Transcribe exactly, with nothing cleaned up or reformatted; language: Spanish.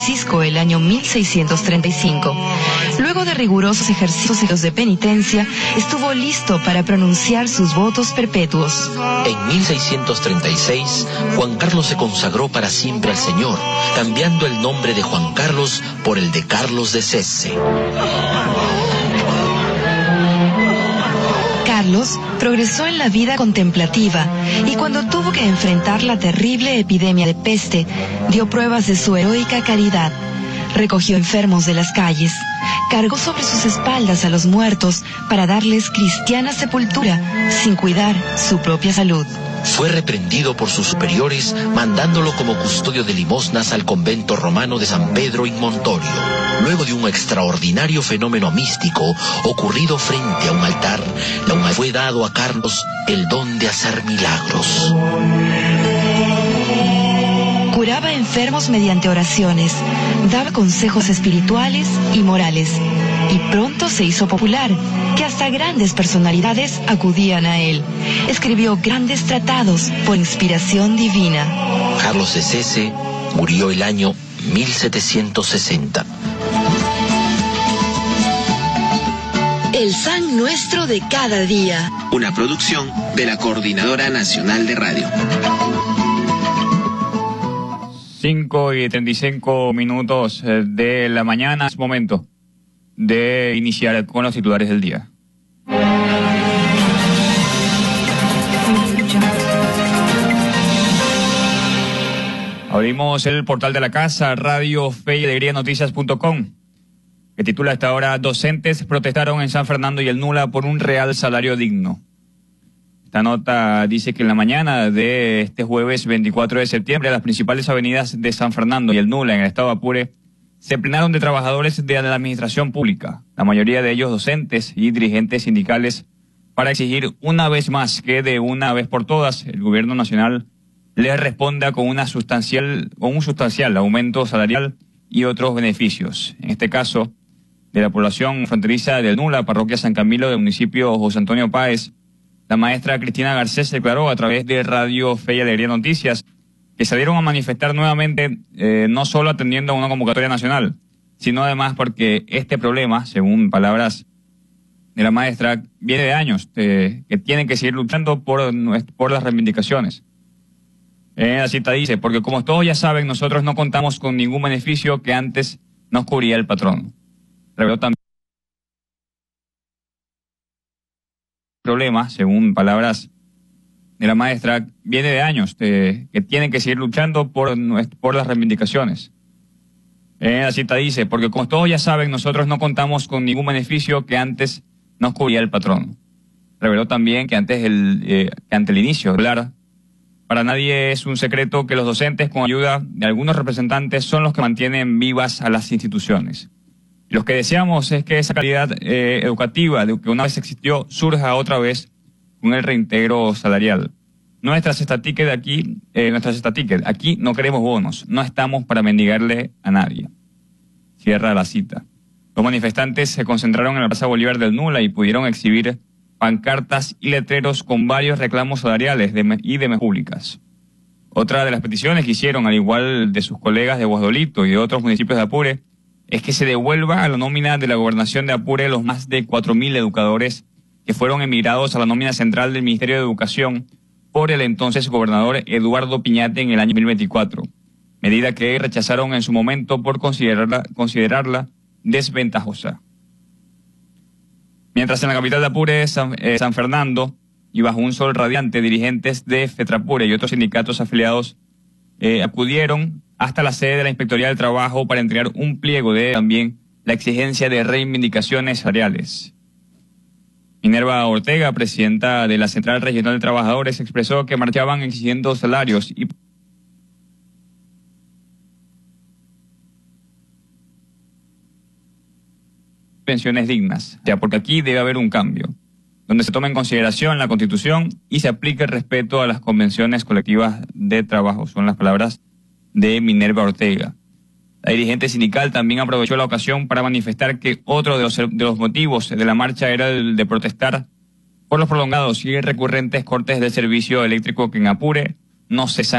Francisco el año mil seiscientos treinta y cinco. Luego de rigurosos ejercicios de penitencia, estuvo listo para pronunciar sus votos perpetuos. En mil seiscientos treinta y seis, Juan Carlos se consagró para siempre al Señor, cambiando el nombre de Juan Carlos por el de Carlos de Sese. Carlos progresó en la vida contemplativa y cuando tuvo que enfrentar la terrible epidemia de peste, dio pruebas de su heroica caridad. Recogió enfermos de las calles, cargó sobre sus espaldas a los muertos para darles cristiana sepultura, sin cuidar su propia salud. Fue reprendido por sus superiores, mandándolo como custodio de limosnas al convento romano de San Pedro in Montorio. Luego de un extraordinario fenómeno místico ocurrido frente a un altar, le fue dado a Carlos el don de hacer milagros. Curaba enfermos mediante oraciones, daba consejos espirituales y morales, y pronto se hizo popular, que hasta grandes personalidades acudían a él. Escribió grandes tratados por inspiración divina. Carlos de Sese murió el año mil setecientos sesenta. El San Nuestro de cada día. Una producción de la Coordinadora Nacional de Radio. cinco y treinta y cinco minutos de la mañana. Es momento de iniciar con los titulares del día. Abrimos el portal de la casa, Radio Fe y Alegría Noticias punto com, que titula hasta ahora: docentes protestaron en San Fernando y el Nula por un real salario digno. Esta nota dice que en la mañana de este jueves veinticuatro de septiembre, las principales avenidas de San Fernando y el Nula, en el estado de Apure, se plenaron de trabajadores de la administración pública, la mayoría de ellos docentes y dirigentes sindicales, para exigir una vez más que de una vez por todas el gobierno nacional les responda con, una sustancial, con un sustancial aumento salarial y otros beneficios. En este caso, de la población fronteriza del Nula, parroquia San Camilo del municipio José Antonio Páez, la maestra Cristina Garcés declaró a través de Radio Fe y Alegría Noticias que salieron a manifestar nuevamente, eh, no solo atendiendo a una convocatoria nacional, sino además porque este problema, según palabras de la maestra, viene de años, eh, que tienen que seguir luchando por, por las reivindicaciones. Eh, la cita dice: porque como todos ya saben, nosotros no contamos con ningún beneficio que antes nos cubría el patrón. Reveló también problema, según palabras de la maestra, viene de años, eh, que tienen que seguir luchando por, por las reivindicaciones. Eh, la cita dice: porque como todos ya saben, nosotros no contamos con ningún beneficio que antes nos cubría el patrón. Reveló también que antes el, eh, que ante el inicio de hablar, para nadie es un secreto que los docentes, con ayuda de algunos representantes, son los que mantienen vivas a las instituciones. Lo que deseamos es que esa calidad eh, educativa de que una vez existió surja otra vez con el reintegro salarial. Nuestras estatiques de aquí, eh, nuestras estatiques, aquí no queremos bonos, no estamos para mendigarle a nadie. Cierra la cita. Los manifestantes se concentraron en la Plaza Bolívar del Nula y pudieron exhibir pancartas y letreros con varios reclamos salariales de, y de públicas. Otra de las peticiones que hicieron, al igual de sus colegas de Guasdolito y de otros municipios de Apure, es que se devuelva a la nómina de la gobernación de Apure los más de cuatro mil educadores que fueron emigrados a la nómina central del Ministerio de Educación por el entonces gobernador Eduardo Piñate en el año dos mil veinticuatro, medida que rechazaron en su momento por considerarla, considerarla desventajosa. Mientras en la capital de Apure, San, eh, San Fernando, y bajo un sol radiante, dirigentes de FETRAPURE y otros sindicatos afiliados eh, acudieron hasta la sede de la Inspectoría del Trabajo para entregar un pliego de también la exigencia de reivindicaciones salariales. Minerva Ortega, presidenta de la Central Regional de Trabajadores, expresó que marchaban exigiendo salarios y pensiones dignas, ya porque aquí debe haber un cambio, donde se tome en consideración la Constitución y se aplique el respeto a las convenciones colectivas de trabajo. Son las palabras de Minerva Ortega. La dirigente sindical también aprovechó la ocasión para manifestar que otro de los, de los motivos de la marcha era el de protestar por los prolongados y recurrentes cortes del servicio eléctrico que en Apure no cesan.